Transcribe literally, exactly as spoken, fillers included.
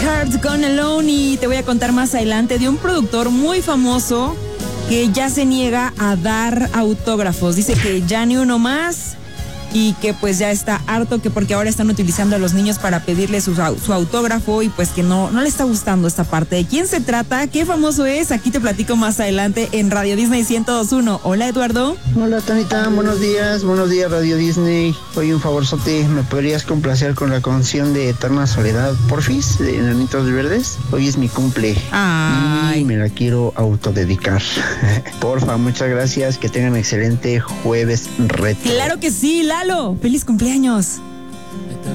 Heart Gone Alone, y te voy a contar más adelante de un productor muy famoso que ya se niega a dar autógrafos. Dice que ya ni uno más y que pues ya está harto, que porque ahora están utilizando a los niños para pedirle su, su autógrafo, y pues que no, no le está gustando esta parte. ¿De quién se trata? ¿Qué famoso es? Aquí te platico más adelante en Radio Disney ciento dos punto uno. Hola, Eduardo. Hola, Tanita, buenos días, buenos días, Radio Disney. Oye, un favorzote, ¿me podrías complacer con la canción de Eterna Soledad, porfis, de Enanitos Verdes? Hoy es mi cumple. Ay. Y me la quiero autodedicar. Porfa, muchas gracias, que tengan excelente jueves retro. Claro que sí, Lalo. ¡Feliz cumpleaños!